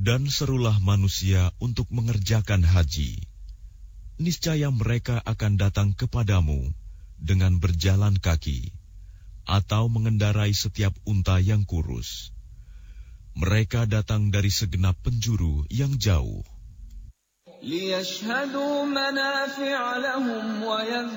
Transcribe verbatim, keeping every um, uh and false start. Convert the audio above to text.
Dan serulah manusia untuk mengerjakan haji. Niscaya mereka akan datang kepadamu dengan berjalan kaki, atau mengendarai setiap unta yang kurus. Mereka datang dari segenap penjuru yang jauh.